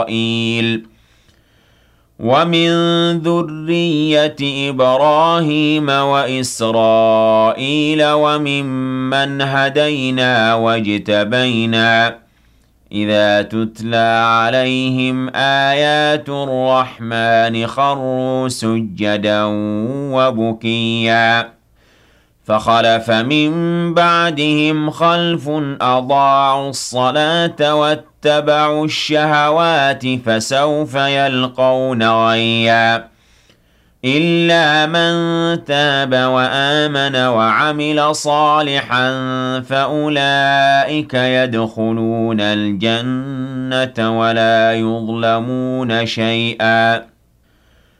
إسرائيل ومن ذرية إبراهيم وإسرائيل وممن هدينا واجتبينا إذا تتلى عليهم آيات الرحمن خروا سجدا وبكيا فخلف من بعدهم خلف أضاعوا الصلاة واتبعوا الشهوات فسوف يلقون غيا إلا من تاب وآمن وعمل صالحا فأولئك يدخلون الجنة ولا يظلمون شيئا